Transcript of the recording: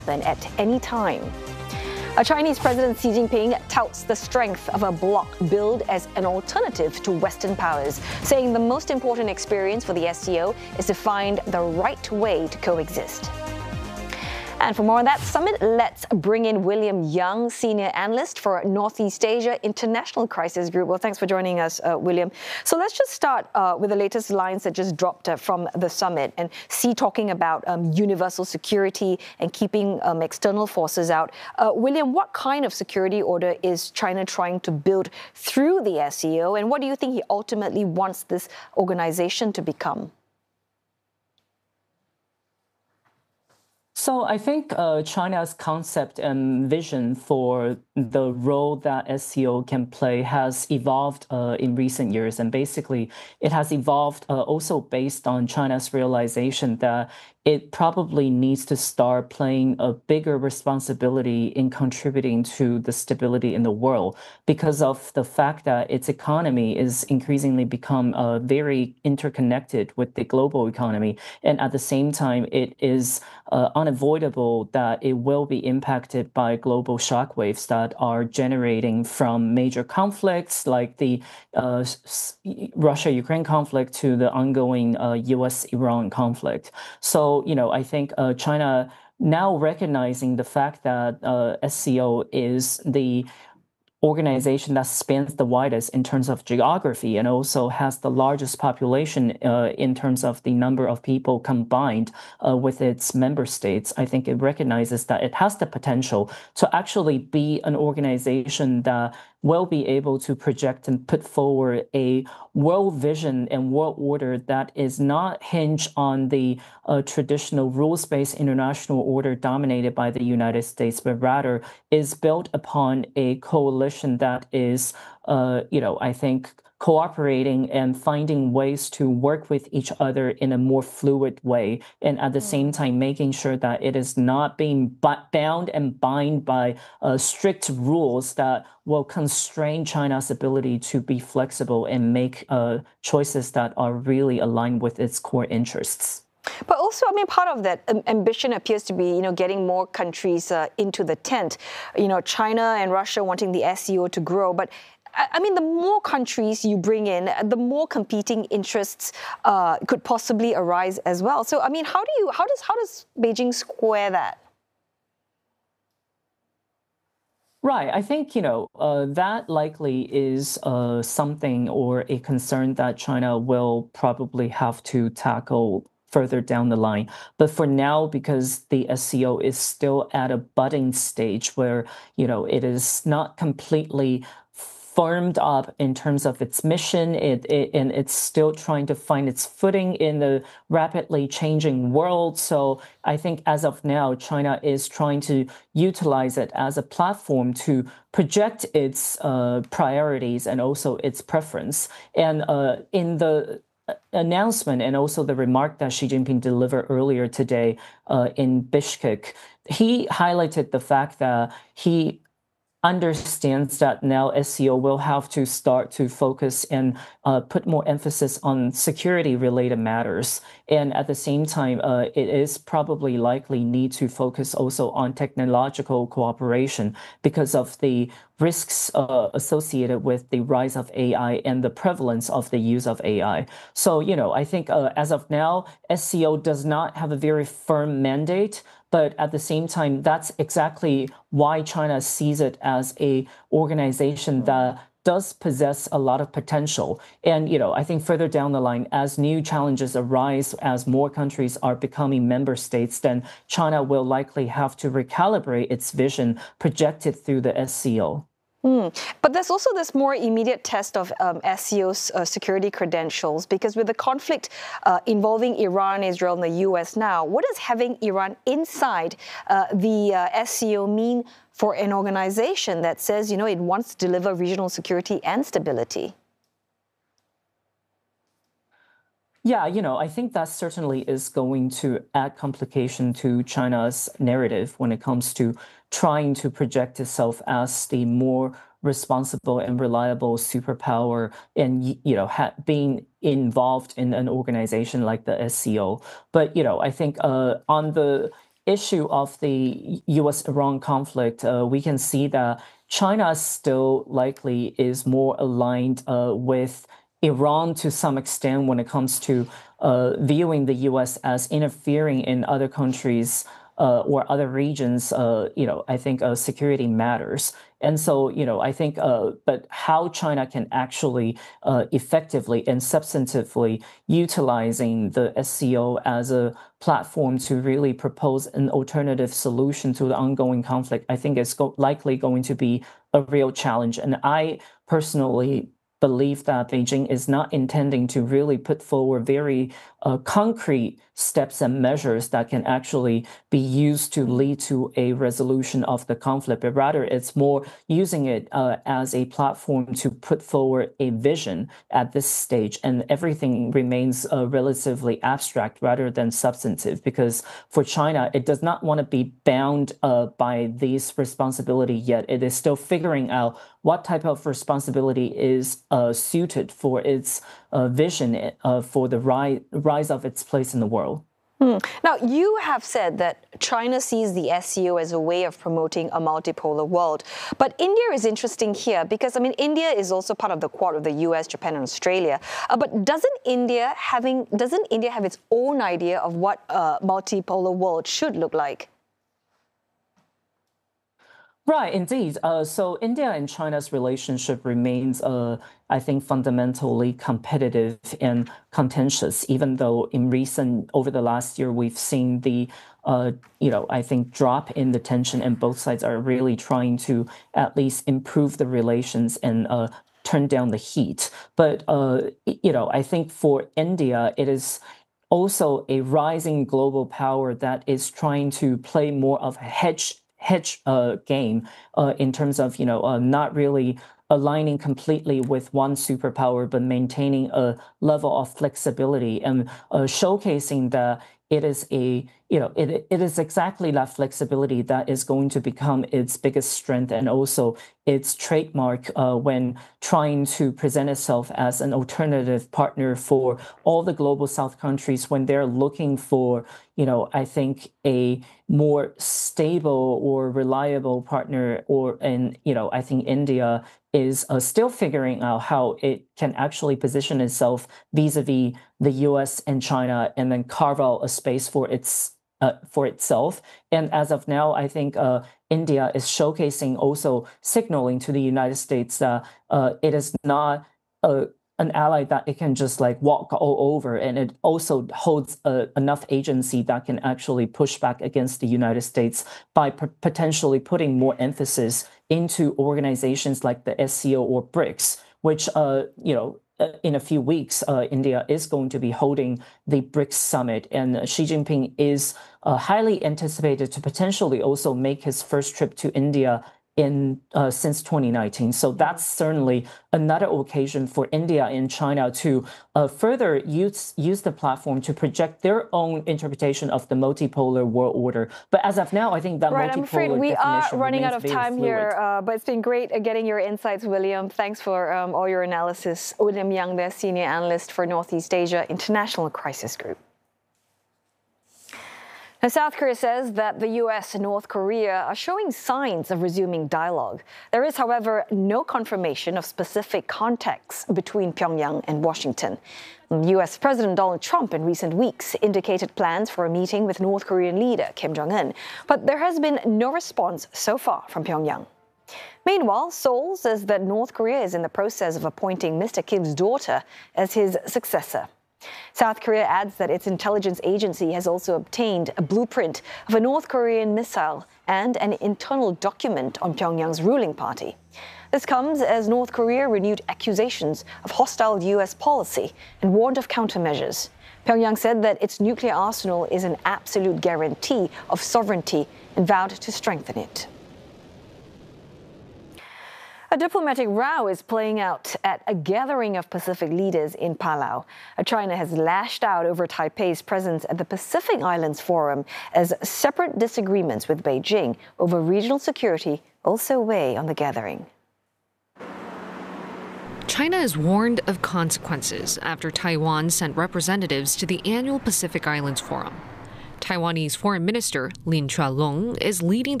at any time. Chinese President Xi Jinping touts the strength of a bloc billed as an alternative to Western powers, saying the most important experience for the SCO is to find the right way to coexist. And for more on that summit, let's bring in William Young, Senior Analyst for Northeast Asia International Crisis Group. Well, thanks for joining us, William. So let's just start with the latest lines that just dropped from the summit, and Xi talking about universal security and keeping external forces out. William, what kind of security order is China trying to build through the SCO, and what do you think he ultimately wants this organization to become? So I think China's concept and vision for the role that SCO can play has evolved in recent years. And basically, it has evolved also based on China's realization that it probably needs to start playing a bigger responsibility in contributing to the stability in the world because of the fact that its economy is increasingly become very interconnected with the global economy. And at the same time, it is unavoidable that it will be impacted by global shockwaves that are generating from major conflicts like the Russia-Ukraine conflict to the ongoing US-Iran conflict. So, I think China now recognizing the fact that SCO is the organization that spans the widest in terms of geography and also has the largest population in terms of the number of people combined with its member states. I think it recognizes that it has the potential to actually be an organization that will be able to project and put forward a world vision and world order that is not hinged on the traditional rules-based international order dominated by the United States, but rather is built upon a coalition that is, I think, cooperating and finding ways to work with each other in a more fluid way, and at the same time making sure that it is not being bound and bind by strict rules that will constrain China's ability to be flexible and make choices that are really aligned with its core interests. But also, part of that ambition appears to be, getting more countries into the tent. China and Russia wanting the SCO to grow, but the more countries you bring in, the more competing interests could possibly arise as well. So, how does Beijing square that? Right. I think, that likely is something or a concern that China will probably have to tackle further down the line. But for now, because the SCO is still at a budding stage where, it is not completely firmed up in terms of its mission, and it's still trying to find its footing in the rapidly changing world. So I think as of now, China is trying to utilize it as a platform to project its priorities and also its preference. And in the announcement and also the remark that Xi Jinping delivered earlier today in Bishkek, he highlighted the fact that he understands that now SCO will have to start to focus and put more emphasis on security-related matters. And at the same time, it is probably likely need to focus also on technological cooperation because of the risks associated with the rise of AI and the prevalence of the use of AI. So, I think as of now, SCO does not have a very firm mandate. But at the same time, that's exactly why China sees it as an organization that does possess a lot of potential. And, I think further down the line, as new challenges arise, as more countries are becoming member states, then China will likely have to recalibrate its vision projected through the SCO. But there's also this more immediate test of SCO's security credentials, because with the conflict involving Iran, Israel, and the US now, what does having Iran inside the SCO mean for an organization that says, it wants to deliver regional security and stability? Yeah, I think that certainly is going to add complication to China's narrative when it comes to trying to project itself as the more responsible and reliable superpower and, being involved in an organization like the SCO. But, I think on the issue of the U.S.-Iran conflict, we can see that China still likely is more aligned with Iran to some extent when it comes to viewing the U.S. as interfering in other countries or other regions. I think security matters. And so, I think, but how China can actually effectively and substantively utilizing the SCO as a platform to really propose an alternative solution to the ongoing conflict, I think is likely going to be a real challenge. And I personally believe that Beijing is not intending to really put forward very concrete steps and measures that can actually be used to lead to a resolution of the conflict, but rather it's more using it as a platform to put forward a vision at this stage. And everything remains relatively abstract rather than substantive, because for China, it does not want to be bound by these responsibility yet. It is still figuring out what type of responsibility is suited for its vision for the rise of its place in the world. Now, you have said that China sees the SCO as a way of promoting a multipolar world. But India is interesting here because, India is also part of the Quad of the US, Japan, and Australia. But doesn't India have its own idea of what a multipolar world should look like? Right, indeed. So India and China's relationship remains, I think, fundamentally competitive and contentious, even though over the last year, we've seen the, I think, drop in the tension, and both sides are really trying to at least improve the relations and turn down the heat. But, I think for India, it is also a rising global power that is trying to play more of a hedge game in terms of not really aligning completely with one superpower, but maintaining a level of flexibility and showcasing that it is it is exactly that flexibility that is going to become its biggest strength and also its trademark when trying to present itself as an alternative partner for all the global South countries when they're looking for, I think a more stable or reliable partner, I think India is still figuring out how it can actually position itself vis-a-vis the U.S. and China, and then carve out a space for itself. And as of now, I think India is showcasing, also signaling to the United States that it is not an ally that it can just walk all over, and it also holds enough agency that can actually push back against the United States by potentially putting more emphasis into organizations like the SCO or BRICS, which in a few weeks, India is going to be holding the BRICS summit, and Xi Jinping is highly anticipated to potentially also make his first trip to India since 2019. So that's certainly another occasion for India and China to further use the platform to project their own interpretation of the multipolar world order. But as of now, I think that I'm afraid we are running out of time here, but it's been great getting your insights, William. Thanks for all your analysis. William Yang there, Senior Analyst for Northeast Asia International Crisis Group. Now, South Korea says that the U.S. and North Korea are showing signs of resuming dialogue. There is, however, no confirmation of specific contacts between Pyongyang and Washington. U.S. President Donald Trump in recent weeks indicated plans for a meeting with North Korean leader Kim Jong-un, but there has been no response so far from Pyongyang. Meanwhile, Seoul says that North Korea is in the process of appointing Mr. Kim's daughter as his successor. South Korea adds that its intelligence agency has also obtained a blueprint of a North Korean missile and an internal document on Pyongyang's ruling party. This comes as North Korea renewed accusations of hostile U.S. policy and warned of countermeasures. Pyongyang said that its nuclear arsenal is an absolute guarantee of sovereignty and vowed to strengthen it. A diplomatic row is playing out at a gathering of Pacific leaders in Palau. China has lashed out over Taipei's presence at the Pacific Islands Forum as separate disagreements with Beijing over regional security also weigh on the gathering. China is warned of consequences after Taiwan sent representatives to the annual Pacific Islands Forum. Taiwanese Foreign Minister Lin Chualong is leading the